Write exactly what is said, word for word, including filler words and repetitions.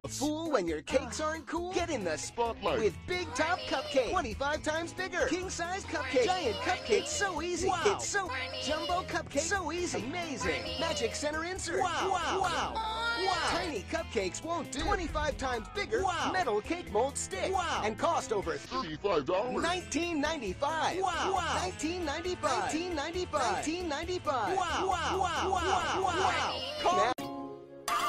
A fool when your cakes aren't cool? Get in the Spotlight with Big Top Cupcake. twenty-five times bigger. King size cupcake. Giant cupcake. So easy. Wow. It's so jumbo cupcake. So easy. Amazing. Magic center insert. Wow. Wow. Wow. Wow. Tiny cupcakes won't do. twenty-five times bigger. Wow. Metal cake mold stick. Wow. And cost over thirty-five dollars. nineteen ninety-five. Wow. Wow. nineteen ninety-five. nineteen ninety-five. nineteen ninety-five. Wow. Wow. Wow. Wow. Wow. Wow. Call